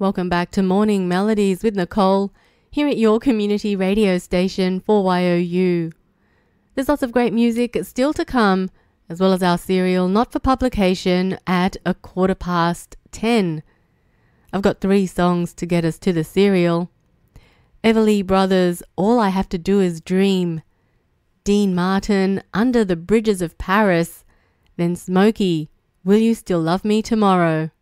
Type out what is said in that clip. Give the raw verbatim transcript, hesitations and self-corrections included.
Welcome back to Morning Melodies with Nicole here at your community radio station four Y O U. There's lots of great music still to come, as well as our serial Not for Publication at a quarter past ten. I've got three songs to get us to the serial. Everly Brothers, All I Have to Do Is Dream. Dean Martin, Under the Bridges of Paris. Then Smokey, Will You Still Love Me Tomorrow?